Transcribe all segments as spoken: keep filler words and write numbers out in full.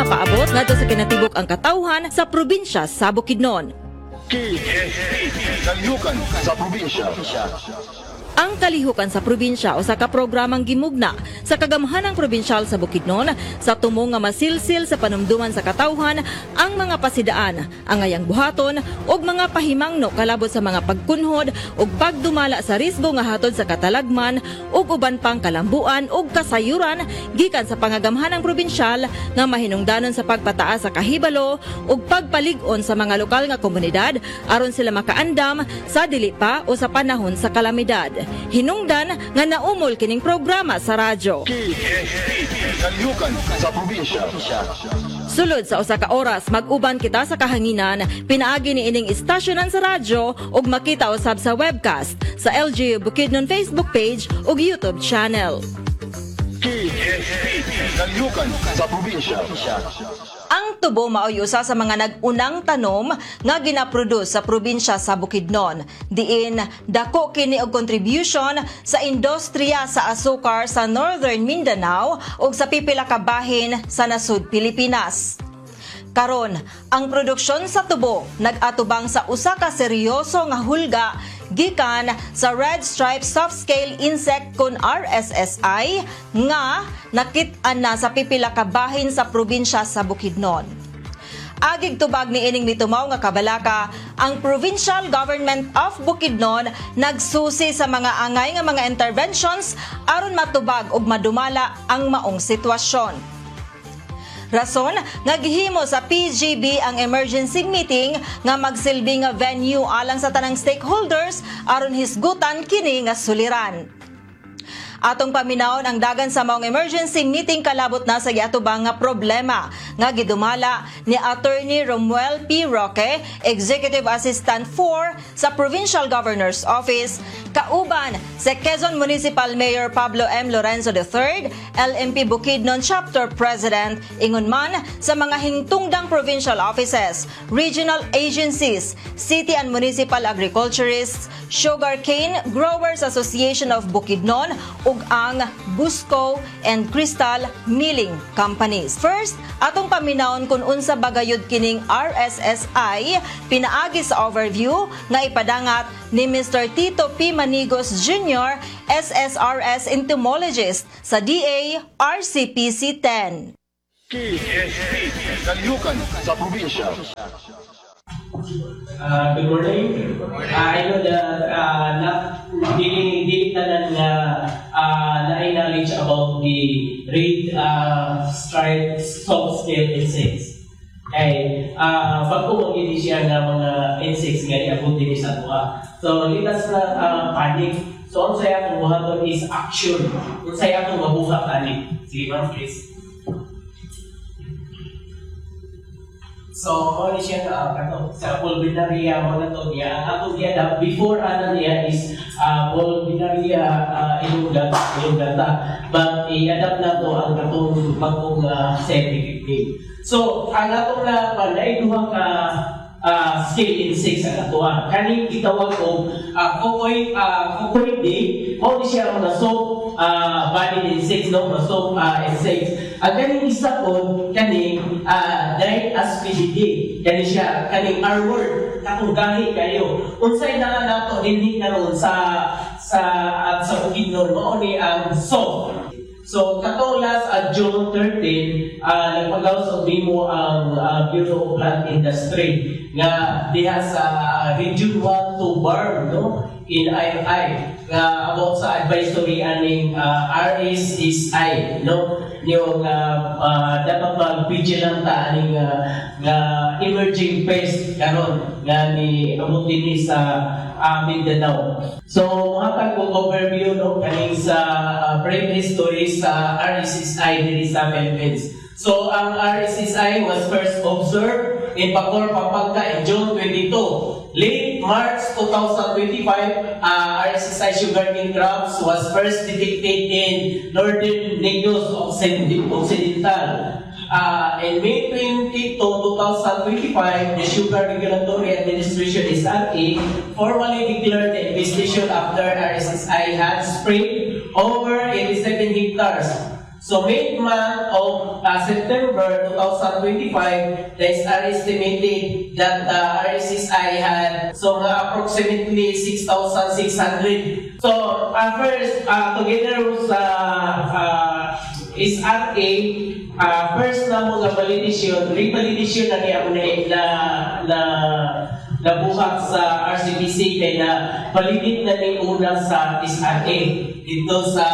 mapaabot ngadto sa kinatibuk ang katawhan sa probinsya sa Bukidnon. K S P Kalihukan sa probinsya. Ang Kalihukan sa probinsya o sa kaprogramang gimugna sa kagamhanang probinsyal sa Bukidnon sa tumong nga masilsil sa panumduman sa katawhan ang mga pasidaan, ang ayang buhaton ug mga pahimangno kalabot sa mga pagkunhod ug pagdumala sa risgo nga hatod sa katalagman ug uban pang kalambuan ug kasayuran gikan sa pangagamhanang probinsyal nga mahinungdanon sa pagpataas sa kahibalo ug pagpalig-on sa mga lokal nga komunidad aron sila makaandam sa dili pa o sa panahon sa kalamidad. Hinungdan nga naumol kining programa sa radyo. K S P Kalihukan sa probinsya. Sulod sa usa ka oras mag-uban kita sa kahanginan, pinaagi ni ining istasyonan sa radyo ug makita usab sa webcast sa L G U Bukidnon Facebook page ug YouTube channel. K S P Kalihukan sa probinsya. Ang tubo maoy usa sa mga nag-unang tanom nga ginaproduce sa probinsya sa Bukidnon. Diin dako kini og contribution sa industriya sa asukar sa Northern Mindanao ug sa pipila ka bahin sa nasud Pilipinas. Karon, ang produksyon sa tubo nag-atubang sa usa ka seryoso nga hulga gikan sa Red Stripe Soft Scale Insect kun R S S I nga nakit-an na sa pipila ka bahin sa probinsya sa Bukidnon. Agig tubag ni ining mitumaw nga kabalaka, ang Provincial Government of Bukidnon nagsusi sa mga angay nga mga interventions aron matubag ug madumala ang maong sitwasyon. Rason nga gihimo sa P G B ang emergency meeting nga magsilbi nga venue alang sa tanang stakeholders aron hisgutan kini nga suliran. Atong paminawon ang dagan sa maong emergency meeting kalabot na sa giatubang nga problema nga gidumala ni Attorney Romuel P. Roque, Executive Assistant four sa Provincial Governor's Office, kauban si Quezon Municipal Mayor Pablo M. Lorenzo the third, L M P Bukidnon Chapter President, ingon man sa mga hingtungdang provincial offices, regional agencies, city and municipal agriculturists, Sugarcane Growers Association of Bukidnon ug ang Busco and Crystal Milling Companies. First, atong paminawon kung unsa bagayod kining R S S I, pinaagi sa overview nga ipadangat ni Mister Tito P. Manigos Junior, S S R S entomologist sa D A R C P C ten. K S P Kalihukan sa probinsya. Uh, good morning. Uh, I know that uh, not dili dili tanan nga uh, na knowledge about the red uh, striped soft scale insects. Kay uh, pagkuha gini siya nga mga insects nga iabot din sa tuwa. So let us not uh, panic. So unsay atong buhaton is action. Unsay atong mabuhat ani. Sige ma'am, please. So, ano siya na uh, sa Pulvinaria mo na to niya. Ato niya na before ano niya is uh, Pulvinaria uh, Ilongga, Ilonggata. But i-adapt na to ang katong bagong uh, scientific name. So, ang atong na panay duha ka uh, scale insects ang atuan. Kani gitawag ko uh, kokoy uh, kokoy day. Mao ni siya mga soap uh, body insects no, mga soap uh, insects. Ang kaning isa po, kaning uh, direct aspidity. Kani siya, kaning R-word, katong gahi kayo. Unsay na nato dinhi karon sa sa at sa Bukidnon mao ni ang soap. So katong last uh, June thirteenth, uh, nagpagaw sa Bimo ang uh, Bureau of Plant Industry nga diha sa uh, Region one to Barm, no? In I R I uh, about sa advisory aning uh, R S S I, no? Yung uh, uh, dapat mag-vigilant ta aning uh, nga emerging pest karon nga ni amot dinhi sa uh, Mindanao. So mga kag overview no kaning sa uh, brief history sa R S S I dinhi sa Philippines. So ang R S S I was first observed in Bacoor, Pampanga in June twenty-two. Late March twenty twenty-five, uh, R S S I sugarcane crops was first detected in northern Negros Occidental. Uh, in May twentieth, twenty twenty-five, the Sugar Regulatory Administration S R A formally declared the investigation after R S S I had sprayed over eighty-seven hectares. So mid month of uh, September twenty twenty-five, the S R estimated that the R S S I had so mga approximately six thousand six hundred. So uh, first, uh, together with uh, uh, S R A, uh, first na mga validation, revalidation na niya na na, na nabuhat sa R C B C kaya na validate na ni una sa S R A dito sa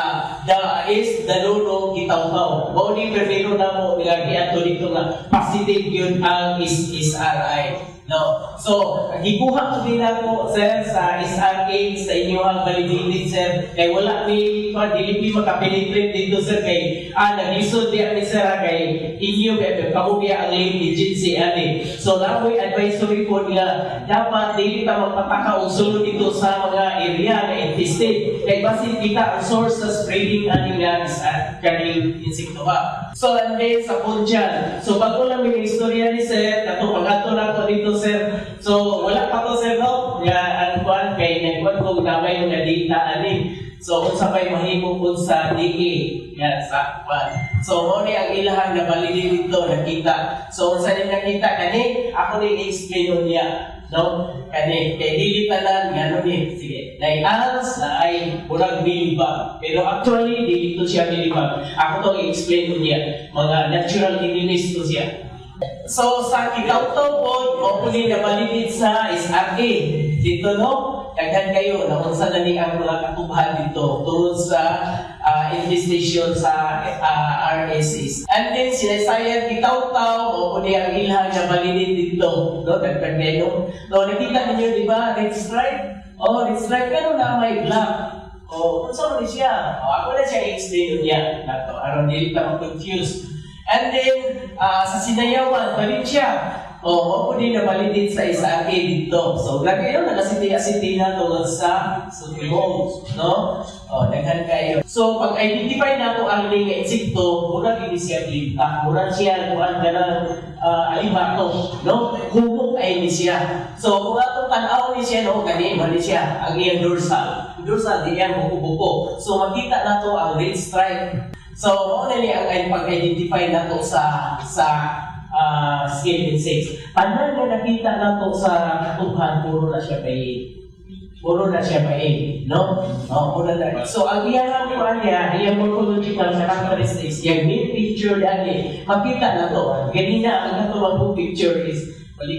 da is dalulong itaw-taw. Bawdi permito na mo nilagi ato dito nga positive yun ang is S R I. No. So, gikuha ko din ako, sir, sa S R A, sa inyong validated, sir. Kaya wala ni, pa, dili ni makapenetrate dito, sir, kay, ah, nag-isod diya ni sir, kay inyo, kaya kamubya ang lead agency, ani. So, namoy advisory po nila, dapat dili ka magpataka o sulod dito sa mga area na infested. Kaya basin kita ang source sa spreading ani nga sa kaning insekto ba. So, and then, sa Punjan. So, bago lang yung istorya ni sir, kato, pag-ato lang ko dito, sir. So, wala pa to, sir, no? Nga, ang kuwan, kay nagkuwan ko gamay yung nadita, aning. So, kung sabay mahimo po sa D A, yan, sa kuwan. So, mo ni ang ilahang na validate dito, nakita. So, kung saan nakita, kani, ako ni explain niya, no? Kani, kay dili tanan, gano'n ni, sige. Nai-ans na ay murag bilibag. Pero actually, dili to siya bilibag. Ako to i-explain niya. Mga natural enemies to siya. So, sa kitaw-taw po, mapuli na validate sa S R A. Dito, no? Kaghan kayo, na kung saan nani ang mga katubhan dito tungkol sa uh, infestation sa uh, R S S. And then, sinasayang kitaw-taw, mapuli ang ilha na validate dito. No? Kaghan kayo. No, nakita ninyo, di ba? Red stripe? Oh, red stripe, ano na may black? Oh, kung saan siya? Oh, ako na siya i-explain niya. Nato, aron hindi ka mag-confuse. And then, uh, sa sinayawan, balik siya. O, oh, mo din na validate sa S R A dito. So, lagi yun, nakasiti-asiti na tungkol sa sutimong, no? O, oh, daghan kayo. So, pag-identify na ito ang mga insekto, muna hindi siya blinta. Muna siya, kung ang ganang uh, alimato, no? Humok ay hindi siya. So, kung atong tanaw ni siya, no? Ganyan, mali siya. Ang iyang dorsal. Dorsal, di yan, buko-buko. So, makita na ito ang red stripe. So, ano niya ang pag-identify na ito sa sa uh, skin insects. Paano na nakita na ito sa katuhan, puro na siya kay puro na siya kay, no? Oh, puro na. So, ang iyang ano niya, iyang morphological characteristics, yung main picture dali, makita na ito. Ganina, ang natuwang picture is